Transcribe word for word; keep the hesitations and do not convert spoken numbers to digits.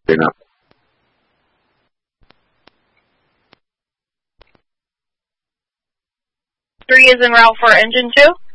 Dana. Three is in route for engine two.